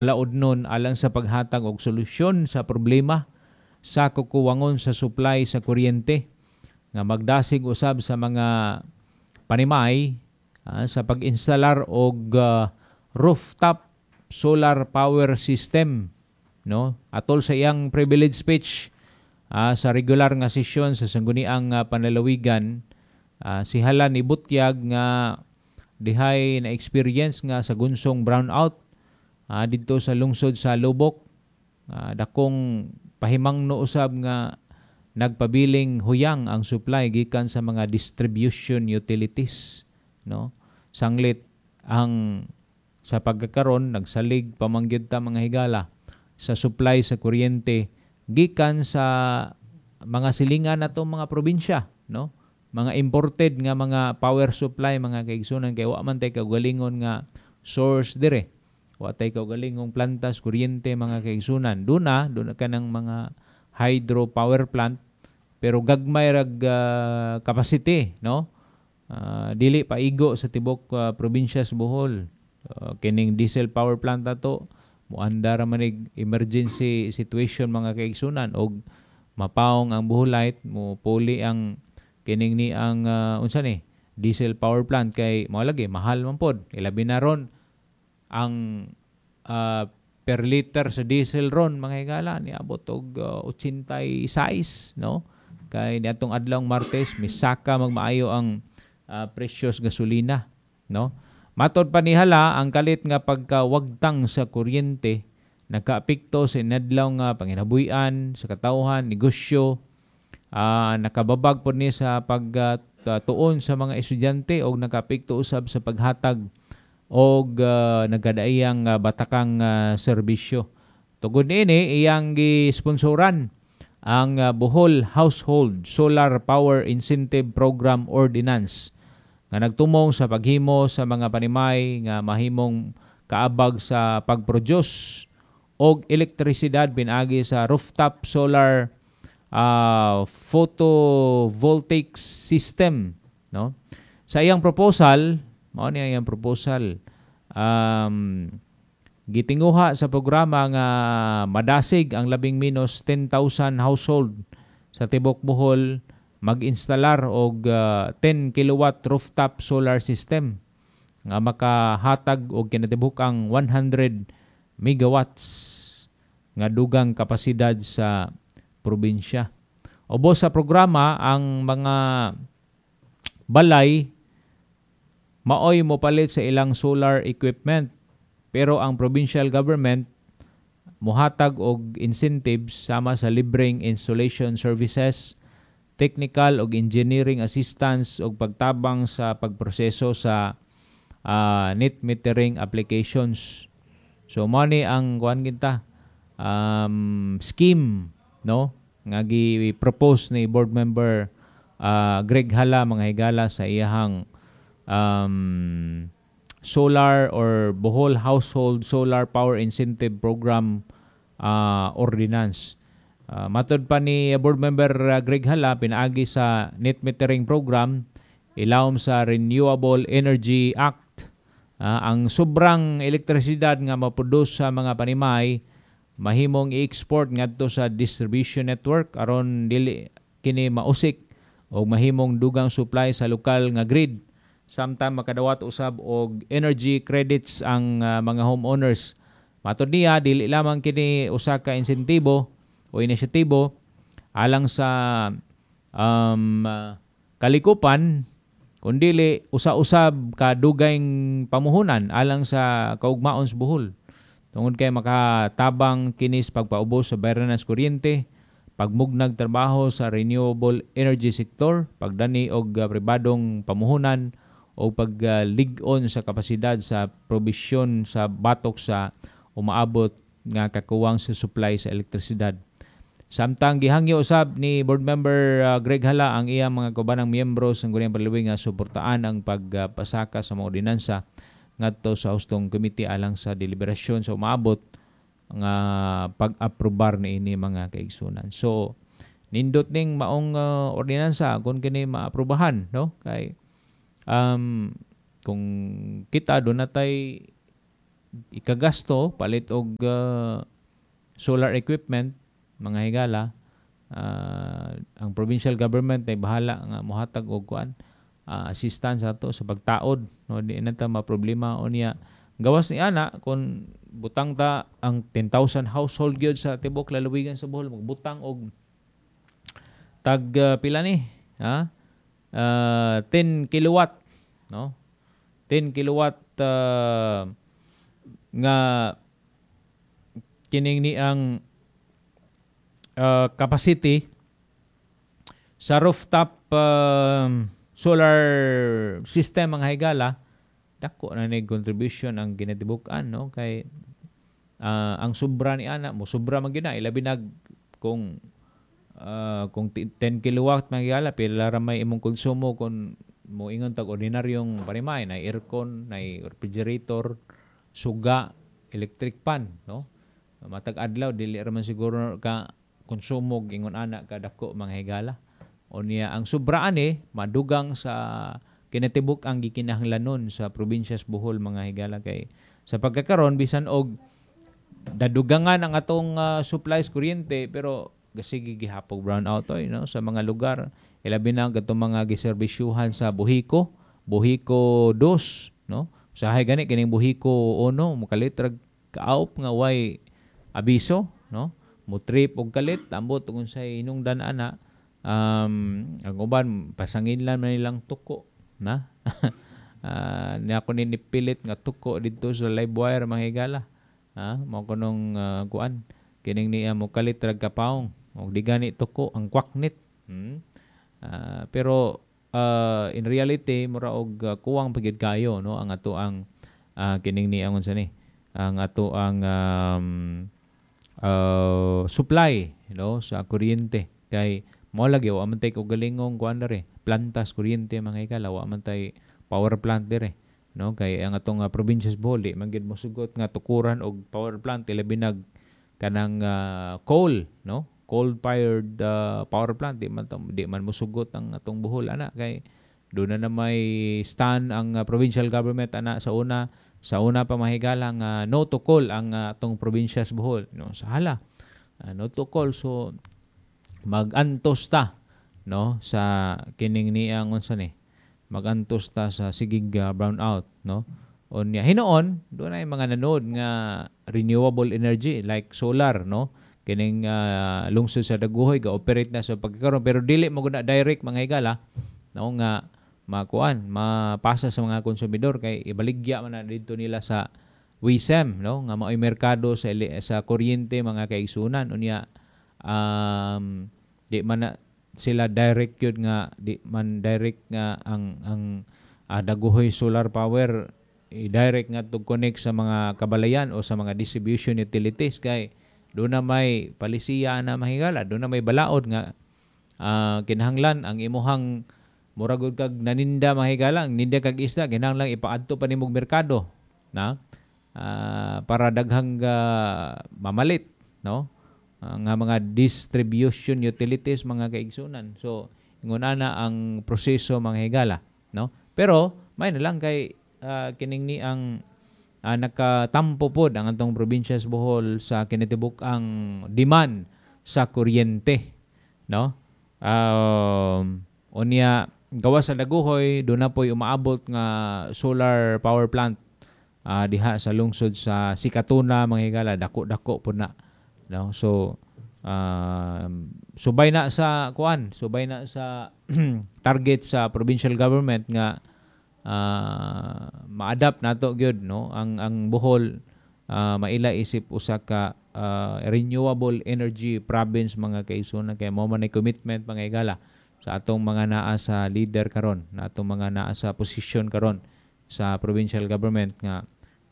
laod nun alang sa paghatag og solusyon sa problema sa kukuwangon sa supply sa kuryente nga magdasig usab sa mga panimay sa pag-instalar og rooftop solar power system, no, atol sa iyang privilege speech sa regular nga sesyon sa sangguniang panlalawigan. Si Hala ni Butyag nga dihay na experience nga sa gunsong brownout dito sa lungsod sa Lubok. Dakong pahimangno usab nga nagpabiling huyang ang supply gikan sa mga distribution utilities, no. Sanglit ang sa pagkakaron nagsalig pamangyud ta mga higala sa supply sa kuryente gikan sa mga silingan natong mga probinsya, no. Mga imported nga mga power supply mga kaigsunan kay wa man tay kaugalingon nga source dire. Wa tay kaugalingong plantas kuryente mga kaigsunan. Duna ka ng mga hydro power plant pero gagmay rag capacity, no. Dili paigo sa tibok probinsya sa Bohol. Kining diesel power plant ato muanda ra manig emergency situation mga kaigsunan og mapaong ang Boholite mo puli ang kining ni ang unsa ni diesel power plant kay mao lagi mahal man pod ilabi na ron ang per liter sa diesel ron mga higala niabot og 86, no. Kay niadtong adlawng Martes misaka magmaayo ang presyos gasolina, no. Matod pa ni Hala ang kalit nga pagkawagtang sa kuryente nakaapekto sa inadlaw nga panginabuhian sa katawhan, negosyo, nakababag po ni sa pagtuon sa mga estudyante o nakaapekto usab sa paghatag og nagadaiyang batakang serbisyo. Tugod niini iyang gisponsoran ang Bohol Household Solar Power Incentive Program Ordinance nga nagtumong sa paghimo sa mga panimay nga mahimong kaabag sa pagproduce og elektrisidad pinaagi sa rooftop solar photovoltaic system, no. Sa iyang proposal, mao ni iyang proposal, gitinguha sa programa nga madasig ang labing minus 10,000 household sa tibok Bohol mag-instalar og 10 kilowatt rooftop solar system nga makahatag og kinatibuk-ang 100 megawatts nga dugang kapasidad sa probinsya. Ubos sa programa ang mga balay maoy mopalit sa ilang solar equipment pero ang provincial government mohatag og incentives sama sa libreng installation services, technical ug engineering assistance ug pagtabang sa pagproseso sa net metering applications. So mao ni ang kuan kita scheme, no, nga gi-propose ni board member Greg Hala mga higala sa iyahang solar or Bohol Household Solar Power Incentive Program ordinance. Matod pa ni board member Greg Hala pinaagi sa net metering program ilawom sa Renewable Energy Act. Ang sobrang elektrisidad nga maproduce sa mga panimay mahimong i-export ngadto sa distribution network aron dili kini mausik o mahimong dugang supply sa lokal nga grid. Samtang makadawat usab og energy credits ang mga homeowners. Matod niya dili lamang kini usa ka insentibo o inisyatibo alang sa kalikupan kundi usa-usab ka dugayng pamuhunan alang sa kaugmaon sa Bohol. Tungod kay makatabang kinis pagpaubos sa bayaran sa kuryente, pagmugnag trabaho sa renewable energy sector, pagdani og pribadong pamuhunan o paglig-on sa kapasidad sa probisyon sa batok sa umaabot nga kakuwang sa supply sa elektrisidad. Samtang gihangyo usab ni board member Greg Hala ang iyang mga kaubanang miyembro sa Sangguniang Panlalawigan nga suportaan ang pagpasaka sa mga ordinansa ngadto sa hustong committee alang sa deliberasyon sa umaabot nga pag-aprobar niini mga kaigsunan. So nindot ning maong ordinansa kung kini maaprubahan, no, kay kung kita doon natay ikagasto palit og solar equipment mga higala, ang provincial government ay bahala nga mohatag og kuan assistance ato sa pagtaod, no, di na ta maproblema o niya gawas ni ana kung butang ta ang 10,000 household gyud sa tibok lalawigan sa Bohol magbutang og tag pila ni 10 kilowatt, no, 10 kilowatt nga kining ni ang capacity sa rooftop solar system mga higala, dako na ning contribution ang ginatibukan, no, kay ang sobra ni ana mo sobra man gyud na ilabi nag kung 10 kilowatt mga higala pila ra may imong konsumo kung mo ingon tag ordinaryong panimay na aircon, na refrigerator, suga, electric pan, no, matag adlaw dili ra man siguro ka konsumo ingon ana ka dako mga higala. O niya ang sobra ani madugang sa kinatibuk ang gikinahanglanon sa probinsyas Bohol mga higala, kay sa pagkakaron bisan og dadugangan ang atong supplies kuryente pero gasigi gihapog brownout oy, no, sa mga lugar ilabi na kadtong mga giserbisyuhan sa Buhiko 2, no, usahay gani kining Buhiko 1 mokalit rag kaaup nga way abiso, no, mo trip og kalit ambot kung sa inungdan ana. Ang uban pasangin lang man nilang tuko na niya ko nipilit nga tuko dito sa live wire mga higala, mao kunong kuan kining niya mo kalit rag kapaong og di gani tuko ang kwaknit. Pero in reality mura og kuwang pagid kayo, no, ang ato ang kining ni angon sa ni ang ato ang supply, no, sa kuryente kay mo lagi wa man tay ko galingong kuan dere plantas kuryente mga higala, wa man tay power plant dire, no, kay ang atong provincias Bohol di man gid mosugot nga tukuran og power plant ilabi nag kanang coal, no, coal fired power plant di man mosugot ang atong Bohol ana kay do na may stand ang provincial government ana sa una pa mahigala nga no to coal ang atong provincias Bohol, no, sa hala no to coal. So magantos ta, no, sa kining ni ang unsa ni magantos ta sa sigig brownout, no, unya hinoon do na mga nanood nga renewable energy like solar, no, kining lungsod sa Daguhoy ga-operate na sa pagkakaroon pero dili mo gud na direct mga higala, no, nga makuan mapasa sa mga konsumidor kay ibaligya man na dito nila sa WISEM, no, nga mao'y merkado sa kuryente mga kaigsunan unya di man na sila direct yun nga di man direct nga ang Daguhoy solar power i-direct nga to connect sa mga kabalayan o sa mga distribution utilities kay doon na may palisiya na mahigala, doon na may balaod nga kinahanglan ang imuhang muragod kag naninda mahigala, ang ninda kag isda kinahanglan ipaadto pa nimong merkado na para daghang mamalit, no, nga mga distribution utilities mga kaigsunan. So ingon ana ang proseso mga higala, no, pero may na lang kay kining ni ang nakatampo pod ang atong probinsyas Bohol sa kinatibuk ang demand sa kuryente, no, unya gawas sa Daguhoy do na po'y umaabot nga solar power plant diha sa lungsod sa Sikatuna mga higala, dako-dako po na, no. So subay na sa target sa provincial government nga ma-adapt nato gyud, no, ang Bohol maila isip usa ka renewable energy province mga kaigsunan kay mao man ay commitment mga higala sa atong mga naa sa leader karon, na atong mga naa sa position karon sa provincial government nga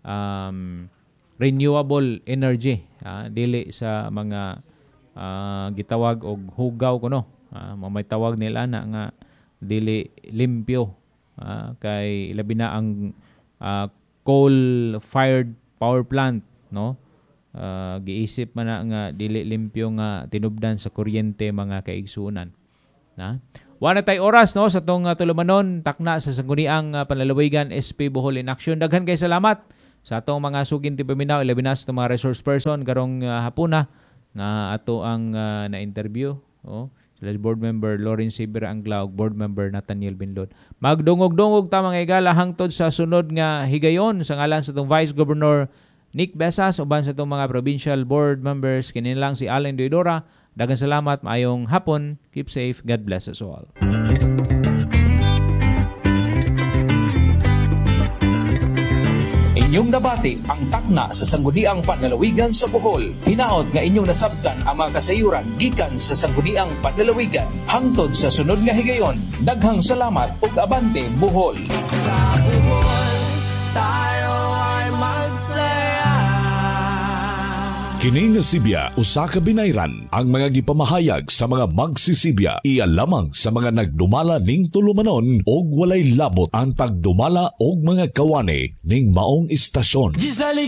renewable energy, dili sa mga gitawag og hugaw kuno, may tawag nila na nga dili limpyo, kay labi na ang coal fired power plant, no, giisip man na nga dili limpyo nga tinubdan sa kuryente mga kaigsunan. Wala tay oras, no, sa tong tulumanon takna sa sangguniang panlalawigan SP Bohol in Action. Daghan kay salamat sa atong mga sugin ti paminaw, ilabi na sa itong mga resource person karong hapuna nga ato ang na-interview. Sila board member Lawrence Sibira Anglao, board member Nathaniel Binlod. Magdungog-dungog ta mga igala hangtod sa sunod nga higayon sa ngalan sa itong Vice Governor Nick Besas uban sa itong mga provincial board members. Kinilang si Allen Doidora. Daghang salamat, maayong hapon. Keep safe. God bless us all. Inyong nabati ang takna sa Sangguniang Panlalawigan sa Bohol. Hinaot nga inyong nasabtan ang mga kasayuran gikan sa Sangguniang Panlalawigan. Hangtod sa sunod nga higayon, daghang salamat ug abante Bohol. Sa Bohol, tayo ay magsaya. Kini nga Sibya usa ka binayran ang mga gipamahayag sa mga magsisibya iya lamang sa mga nagdumala ning tulumanon og walay labot ang pagdumala og mga kawani ning maong istasyon.